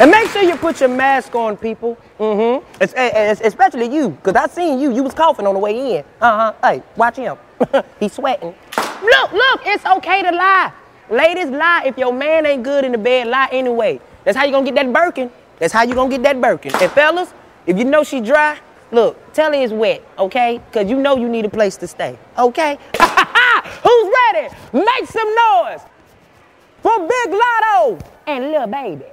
And make sure you put your mask on, people. Especially you, because I seen you. You was coughing on the way in. Hey, watch him. He's sweating. Look, it's okay to lie. Ladies, lie. If your man ain't good in the bed, lie anyway. That's how you gonna get that Birkin. That's how you gonna get that Birkin. And fellas, if you know she dry, look, tell her it's wet, okay? Because you know you need a place to stay, okay? Who's ready? Make some noise for Big Lotto and Lil Baby.